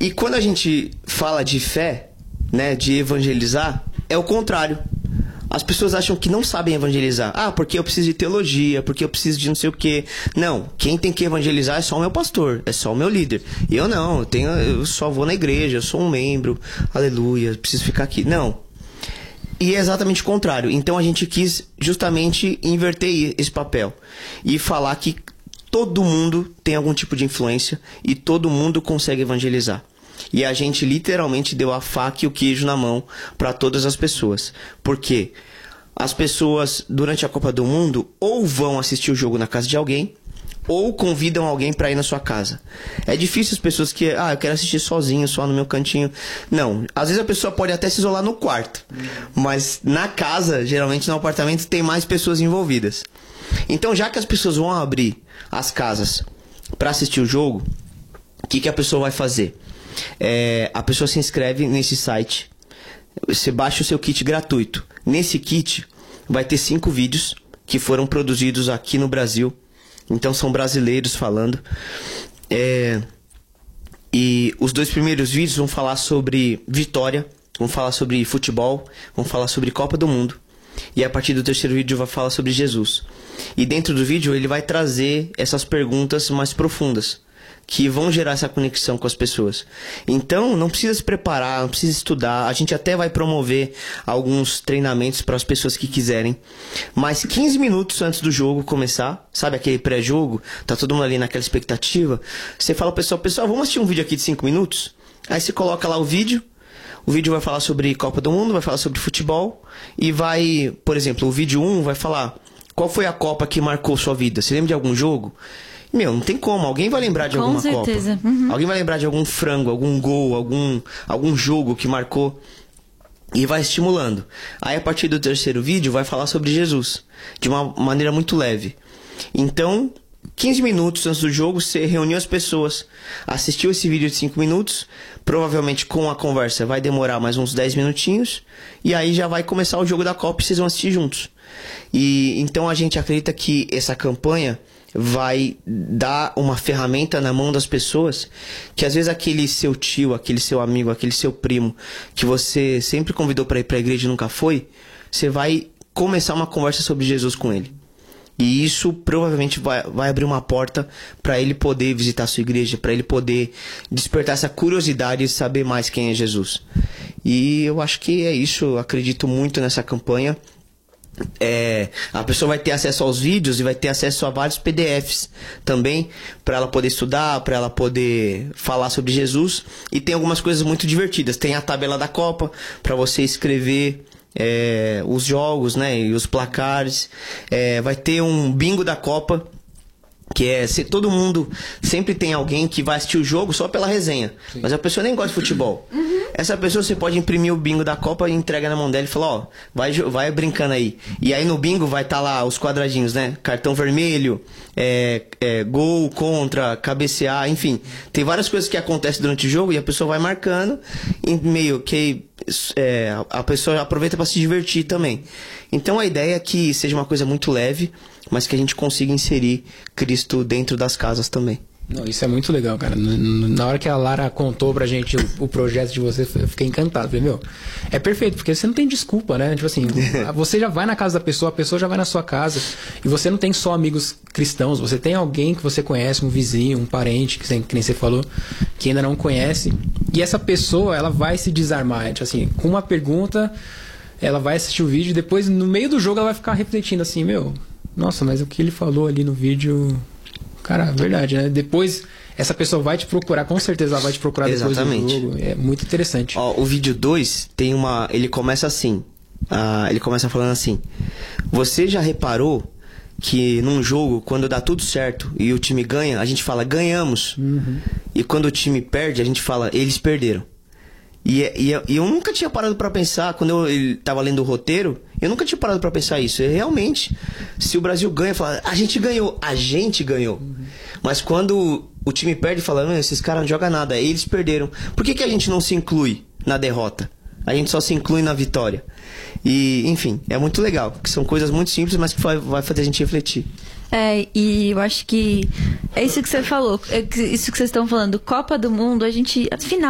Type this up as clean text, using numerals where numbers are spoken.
E quando a gente fala de fé, né, de evangelizar, é o contrário. As pessoas acham que não sabem evangelizar. Ah, porque eu preciso de teologia, porque eu preciso de não sei o quê. Não, quem tem que evangelizar é só o meu pastor, é só o meu líder. Eu não, eu só vou na igreja, eu sou um membro, aleluia, preciso ficar aqui. Não. E é exatamente o contrário. Então a gente quis justamente inverter esse papel e falar que todo mundo tem algum tipo de influência e todo mundo consegue evangelizar. E a gente literalmente deu a faca e o queijo na mão para todas as pessoas. Por quê? As pessoas, durante a Copa do Mundo, ou vão assistir o jogo na casa de alguém, ou convidam alguém para ir na sua casa. É difícil as pessoas que... eu quero assistir sozinho, só no meu cantinho. Não, às vezes a pessoa pode até se isolar no quarto. Mas na casa, geralmente no apartamento, tem mais pessoas envolvidas. Então, já que as pessoas vão abrir as casas para assistir o jogo, o que a pessoa vai fazer? A pessoa se inscreve nesse site, você baixa o seu kit gratuito. Nesse kit vai ter 5 vídeos que foram produzidos aqui no Brasil, então são brasileiros falando, e os 2 primeiros vídeos vão falar sobre vitória, vão falar sobre futebol, vão falar sobre Copa do Mundo, e a partir do 3º vídeo vai falar sobre Jesus. E dentro do vídeo ele vai trazer essas perguntas mais profundas que vão gerar essa conexão com as pessoas. Então, não precisa se preparar, não precisa estudar. A gente até vai promover alguns treinamentos para as pessoas que quiserem. Mas 15 minutos antes do jogo começar, sabe aquele pré-jogo? Tá todo mundo ali naquela expectativa. Você fala ao pessoal, vamos assistir um vídeo aqui de 5 minutos? Aí você coloca lá o vídeo vai falar sobre Copa do Mundo, vai falar sobre futebol. E vai, por exemplo, o vídeo 1 vai falar qual foi a Copa que marcou sua vida. Você lembra de algum jogo? Não tem como. Alguém vai lembrar de alguma Copa. Com certeza. Alguém vai lembrar de algum frango, algum gol, algum jogo que marcou. E vai estimulando. Aí, a partir do 3º vídeo, vai falar sobre Jesus. De uma maneira muito leve. Então, 15 minutos antes do jogo, você reuniu as pessoas. Assistiu esse vídeo de 5 minutos. Provavelmente, com a conversa, vai demorar mais uns 10 minutinhos. E aí, já vai começar o jogo da Copa e vocês vão assistir juntos. E então, a gente acredita que essa campanha vai dar uma ferramenta na mão das pessoas que às vezes aquele seu tio, aquele seu amigo, aquele seu primo que você sempre convidou para ir para a igreja e nunca foi, você vai começar uma conversa sobre Jesus com ele. E isso provavelmente vai abrir uma porta para ele poder visitar a sua igreja, para ele poder despertar essa curiosidade e saber mais quem é Jesus. E eu acho que é isso, eu acredito muito nessa campanha. A pessoa vai ter acesso aos vídeos e vai ter acesso a vários PDFs também, para ela poder estudar, para ela poder falar sobre Jesus. E tem algumas coisas muito divertidas. Tem a tabela da Copa para você escrever os jogos, né, e os placares. Vai ter um bingo da Copa, que todo mundo sempre tem alguém que vai assistir o jogo só pela resenha. Sim. Mas a pessoa nem gosta de futebol. Essa pessoa você pode imprimir o bingo da Copa e entrega na mão dela e fala, vai brincando aí. E aí no bingo vai estar lá os quadradinhos, né? Cartão vermelho, gol, contra, cabecear, enfim. Tem várias coisas que acontecem durante o jogo e a pessoa vai marcando e meio que a pessoa aproveita para se divertir também. Então a ideia é que seja uma coisa muito leve, mas que a gente consiga inserir Cristo dentro das casas também. Não, isso é muito legal, cara. Na hora que a Lara contou pra gente o projeto de você, eu fiquei encantado. Falei, é perfeito, porque você não tem desculpa, né? Tipo assim, você já vai na casa da pessoa, a pessoa já vai na sua casa, e você não tem só amigos cristãos, você tem alguém que você conhece, um vizinho, um parente, que nem você falou, que ainda não conhece, e essa pessoa, ela vai se desarmar, tipo assim, com uma pergunta, ela vai assistir o vídeo, e depois, no meio do jogo, ela vai ficar refletindo assim, nossa, mas o que ele falou ali no vídeo... Cara, verdade, né? Depois, essa pessoa vai te procurar, com certeza ela vai te procurar. Exatamente. Depois do jogo. É muito interessante. O vídeo 2 tem ele começa assim. Ele começa falando assim: você já reparou que num jogo, quando dá tudo certo e o time ganha, a gente fala ganhamos. E quando o time perde, a gente fala eles perderam. E eu nunca tinha parado pra pensar, quando eu tava lendo o roteiro, eu nunca tinha parado pra pensar isso. Realmente, se o Brasil ganha, fala, a gente ganhou. Mas quando o time perde, fala, esses caras não jogam nada, eles perderam. Por que a gente não se inclui na derrota? A gente só se inclui na vitória. E, enfim, é muito legal, que são coisas muito simples, mas que vai fazer a gente refletir. E eu acho que é isso que você falou, isso que vocês estão falando, Copa do Mundo, final